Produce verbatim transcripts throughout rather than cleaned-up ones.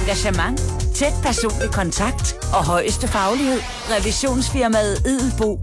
Engagement, tæt personlig kontakt og højeste faglighed. Revisionsfirmaet Edelbo.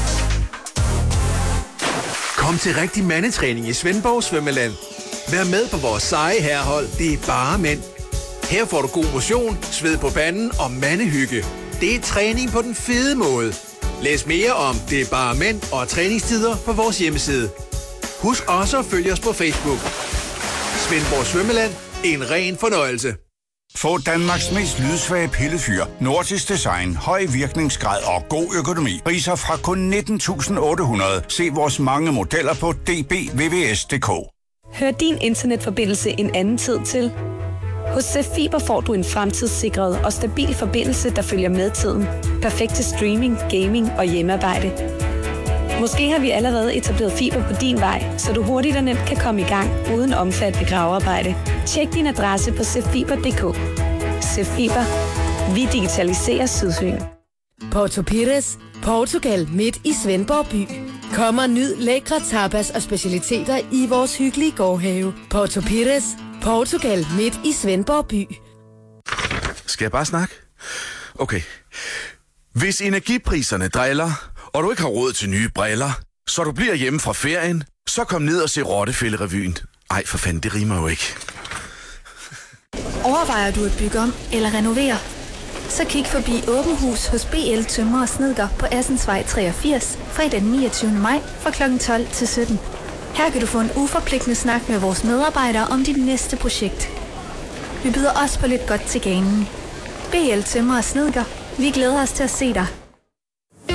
Kom til rigtig mandetræning i Svendborg Svømmeland. Vær med på vores seje herrehold. Det er bare mænd. Her får du god motion, sved på panden og mandehygge. Det er træning på den fede måde. Læs mere om Det er bare mænd og træningstider på vores hjemmeside. Husk også at følge os på Facebook. Svendborg Svømmeland. En ren fornøjelse. Få Danmarks mest lydsvage pillefyr. Nordisk design, høj virkningsgrad og god økonomi. Priser fra kun nitten tusind otte hundrede. Se vores mange modeller på d b v v s punktum d k. Hør din internetforbindelse en anden tid til. Hos Zepfiber får du en fremtidssikret og stabil forbindelse, der følger med tiden. Perfekt til streaming, gaming og hjemmearbejde. Måske har vi allerede etableret fiber på din vej, så du hurtigt og nemt kan komme i gang uden omfattende gravearbejde. Tjek din adresse på zepfiber punktum d k. Zepfiber. Vi digitaliserer Sydsyn. Porto Pires, Portugal midt i Svendborg by. Kom og nyd lækre tapas og specialiteter i vores hyggelige gårdhave. Porto Pires, Portugal midt i Svendborg by. Skal jeg bare snakke? Okay. Hvis energipriserne driller, og du ikke har råd til nye briller, så du bliver hjemme fra ferien, så kom ned og se Rottefællerevyen. Ej, for fanden, det rimer jo ikke. Overvejer du at bygge om eller renovere? Så kig forbi Åben Hus hos B L Tømrer og Snedker på Assensvej treogfirs, fredag den niogtyvende maj fra klokken tolv til sytten. Her kan du få en uforpligtende snak med vores medarbejdere om dit næste projekt. Vi byder også på lidt godt til ganen. B L Tømrer og Snedker. Vi glæder os til at se dig.